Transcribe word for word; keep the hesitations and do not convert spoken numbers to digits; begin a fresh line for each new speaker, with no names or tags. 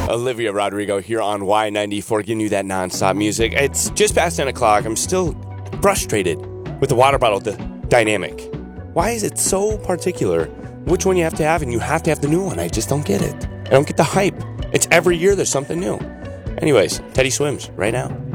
Olivia Rodrigo here on Y ninety-four, giving you that nonstop music. It's just past ten o'clock. I'm still frustrated with the water bottle d- dynamic. Why is it so particular which one you have to have, and you have to have the new one? I just don't get it. I don't get the hype. It's every year there's something new. Anyways, Teddy Swims right now.